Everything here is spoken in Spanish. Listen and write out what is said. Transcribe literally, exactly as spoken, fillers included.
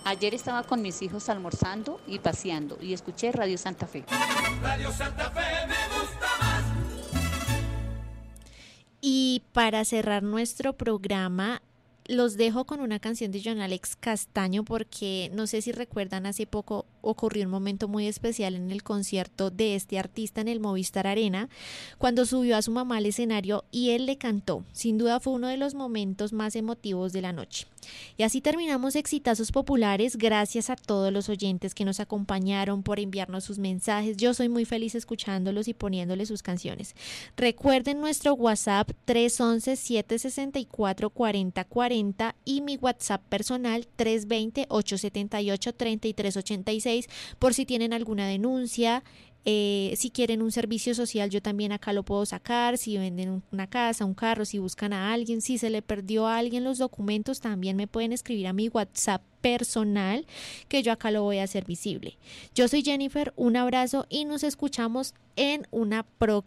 Ayer estaba con mis hijos almorzando y paseando y escuché Radio Santa Fe. Radio Santa Fe me gusta más. Y para cerrar nuestro programa, los dejo con una canción de John Alex Castaño porque no sé si recuerdan, hace poco ocurrió un momento muy especial en el concierto de este artista en el Movistar Arena, cuando subió a su mamá al escenario y él le cantó. Sin duda fue uno de los momentos más emotivos de la noche. Y así terminamos Exitazos Populares. Gracias a todos los oyentes que nos acompañaron por enviarnos sus mensajes. Yo soy muy feliz escuchándolos y poniéndoles sus canciones. Recuerden nuestro WhatsApp tres once, siete sesenta y cuatro, cuarenta cuarenta y mi WhatsApp personal tres veinte, ochocientos setenta y ocho, treinta y tres ochenta y seis por si tienen alguna denuncia. Eh, si quieren un servicio social, yo también acá lo puedo sacar. Si venden una casa, un carro, si buscan a alguien, si se le perdió a alguien los documentos, también me pueden escribir a mi WhatsApp personal, que yo acá lo voy a hacer visible. Yo soy Jennifer, un abrazo y nos escuchamos en una próxima.